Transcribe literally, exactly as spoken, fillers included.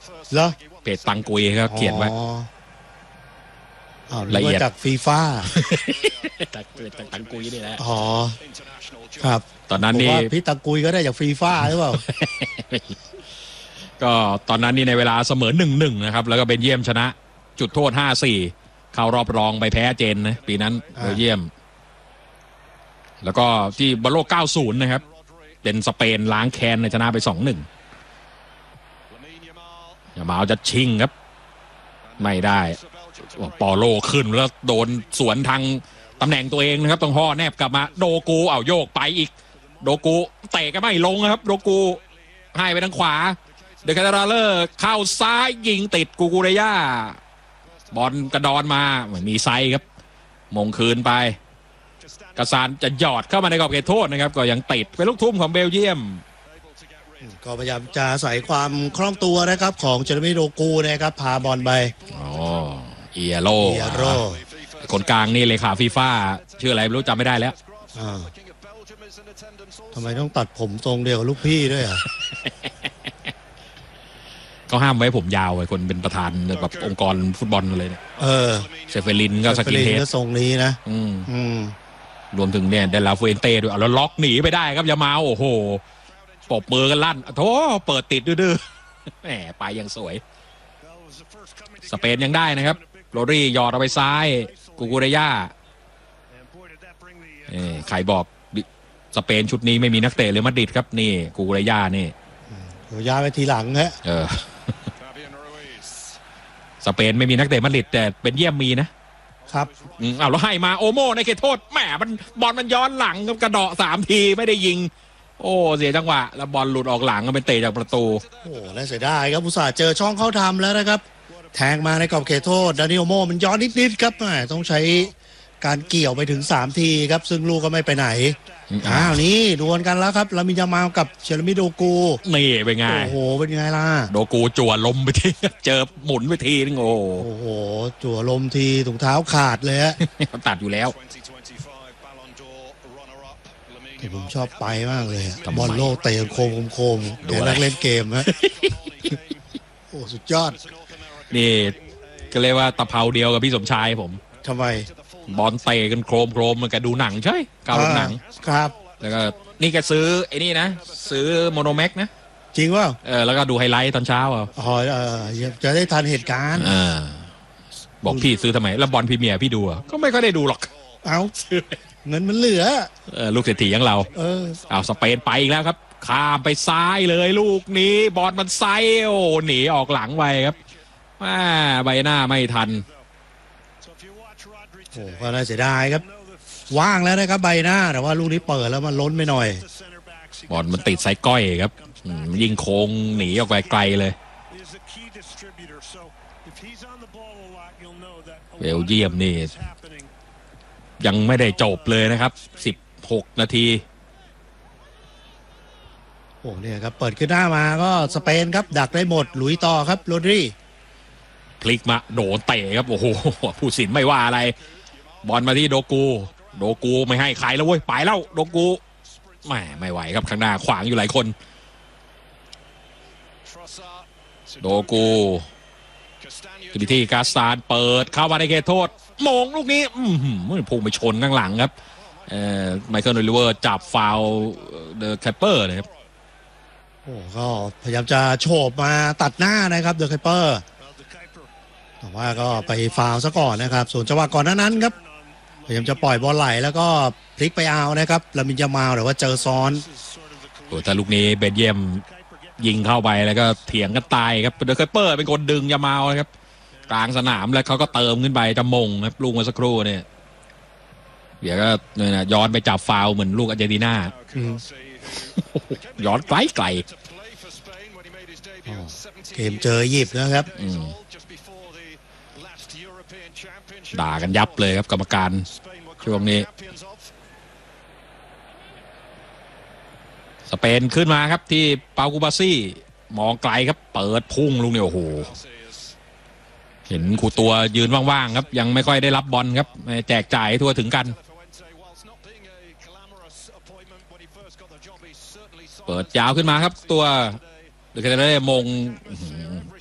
เหรอเพจตังกุยครับเขียนไว้ละเอียดจากฟีฟ่าตังตังกุยนี่แหละอ๋อครับตอนนั้นนี่พี่ตังกุยก็ได้จากฟีฟ่าหรือเปล่าก็ตอนนั้นนี่ในเวลาเสมอหนึ่งหนึ่งนะครับแล้วก็เบลเยียมชนะจุดโทษห้าสี่เข้ารอบรองไปแพ้เจนนะปีนั้นเบลเยียมแล้วก็ที่บอลโลกเก้าสิบนะครับเป็นสเปนล้างแค้นในชนะไป สองหนึ่ง อย่ามาเอาจะชิงครับไม่ได้ปอโลขึ้นแล้วโดนสวนทางตำแหน่งตัวเองนะครับต้องห่อแนบกลับมาโดกูเอาโยกไปอีกโดกูเตะก็ไม่ลงครับโดกูให้ไปทางขวาเดคาราเลอร์เข้าซ้ายยิงติดกูกูเรย่าบอลกระดอนมาเหมือนมีไซส์ครับมงคืนไปกระสานจะหยอดเข้ามาในกรอบเขตโทษนะครับก็ยังติดเป็นลูกทุ่มของเบลเยียมก็พยายามจะใส่ความคล่องตัวนะครับของเจอร์มีโดกูนะครับพาบอลไปอ๋อเอียโรเอียโรคนกลางนี่เลขาฟีฟ่าชื่ออะไรไม่รู้จำไม่ได้แล้วทำไมต้องตัดผมทรงเดียวกับลูกพี่ด้วยอ่ะเขาห้ามไว้ผมยาวไว้คนเป็นประธานแบบองค์กรฟุตบอลเลยเนี่ยเออเซเฟลินก็สกินเฮดก็ทรงนี้นะอืมอืมรวมถึงเนี่ยเดลาฟูเอนเต้ด้วยแล้วล็อกหนีไปได้ครับยามาโอ้โหปบมือกันลั่นโธ่เปิดติดดื้อๆแหมไปยังสวยสเปนยังได้นะครับโรดรี่ยอดเอาไปซ้ายกูกูเรย่าเอ้ใครบอกสเปนชุดนี้ไม่มีนักเตะเลยมาดริดครับนี่กูกูเรย่านี่ยาไปทีหลังฮะเออสเปนไม่มีนักเตะมาดริดแต่เป็นเยี่ยมมีนะครับเอาแล้วให้มาโอโมในเขตโทษแหมมันบอลมันย้อนหลังกระเดาะสามทีไม่ได้ยิงโอ้เสียจังหวะแล้วบอลหลุดออกหลังก็เป็นเตะจากประตูโอ้น่าเสียดายครับอุตส่าห์เจอช่องเข้าทำแล้วนะครับแทงมาในกรอบเขตโทษดานิโอโมมันย้อนนิดๆครับต้องใช้การเกี่ยวไปถึงสามทีครับซึ่งลูกก็ไม่ไปไหนอ้าวนี่ดวลกันแล้วครับลามินยามากับเชลมิโดกูนี่เป็นไงโอ้โหเป็นไงล่ะโดกูจั่วลมไปทีเจอหมุนไปทีนึงโอ้โอ้โหจั่วลมทีถุงเท้าขาดเลยฮะตัดอยู่แล้วผมชอบไปมากเลยบอลโลกเตะโคมโคมเดี๋ยวนักเล่นเกมฮะโอ้สุดยอดนี่ก็เรียกว่าตะเภาเดียวกับพี่สมชายผมทำไมบอลเตะกันโครมโครมมันก็ดูหนังใช่เก่าหนังครับแล้วก็นี่แกซื้อไอ้นี่นะซื้อโมโนแม็กนะจริงว่าเออแล้วก็ดูไฮไลท์ตอนเช้าอ่ะอ๋อเออจะได้ทันเหตุการณ์อ่าบอกพี่ซื้อทำไมแล้วบอลพรีเมียร์พี่ดูอ่ะก็ไม่ค่อยได้ดูหรอกเอาเงินมันเหลือเออลูกเศรษฐีอย่างเราเออเอาสเปนไปอีกแล้วครับข้ามไปซ้ายเลยลูกนี้บอลมันไซโอหนีออกหลังไปครับมาใบหน้าไม่ทันโอ้ก็น่าเสียดายครับว่างแล้วนะครับใบหน้าแต่ว่าลูกนี้เปิดแล้วมันล้นไปหน่อยบอลมันติดไซก้อยครับยิงโค้งหนีออกไปไกลเลยเบลเยียมนี่ยังไม่ได้จบเลยนะครับสิบหกนาทีโอ้เนี่ยครับเปิดขึ้นหน้ามาก็สเปนครับดักได้หมดลุยต่อครับโรดรี่พลิกมาโดนเตะครับโอ้โหผู้สินไม่ว่าอะไรบอลมาที่โดกูโดกูไม่ให้ใครแล้วเว้ยไปแล้วโดกูไม่ไม่ไหวครับข้างหน้าขวางอยู่หลายคนโดกูกิติที่กาสตานเปิดเข้ามาในเขตโทษมงลูกนี้พุ่งไปชนข้างหลังครับเอ่อไมเคิลโอลิเวอร์จับฟาวเดอะแคปเปอร์นะครับโอ้ก็พยายามจะโฉบมาตัดหน้านะครับเดอะแคปเปอร์แต่ว่าก็ไปฟาวซะก่อนนะครับส่วนจังหวะก่อนนั้นครับพยายามจะปล่อยบอลไหลแล้วก็พลิกไปเอานะครับลามินยามาหรือว่าเจอซ้อนโอ้แต่ลูกนี้เบลเยียมยิงเข้าไปแล้วก็เถียงกันตายครับเดอะแคปเปอร์เป็นคนดึงยามานะครับกลางสนามแล้วเขาก็เติมขึ้นไปจะมงครับลูกเมื่อสักครู่เนี่ยเดี๋ยวก็เนี่ยนะย้อนไปจับฟาวเหมือนลูกอาร์เจนตินาย้อนไกลไกลเกมเจออียิปต์นะครับด่ากันยับเลยครับกรรมการช่วงนี้สเปนขึ้นมาครับที่เปากูบาซี่มองไกลครับเปิดพุ่งลูกเนี่ยโอ้โหเห็นคูตัวยืนว่างๆครับยังไม่ค่อยได้รับบอลครับแจกจ่ายทั่วถึงกันเปิดยาวขึ้นมาครับตัวเดอะแคทเธอเรลมง